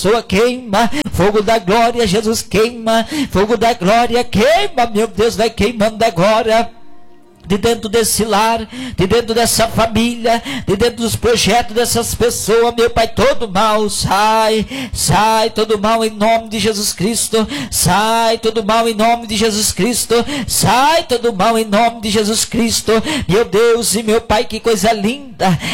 pessoa queima, fogo da glória, Jesus queima, fogo da glória queima, meu Deus, vai queimando agora, de dentro desse lar, de dentro dessa família, de dentro dos projetos dessas pessoas, meu Pai, todo mal, sai todo mal em nome de Jesus Cristo, sai todo mal em nome de Jesus Cristo, sai todo mal em nome de Jesus Cristo, meu Deus e meu Pai, que coisa linda,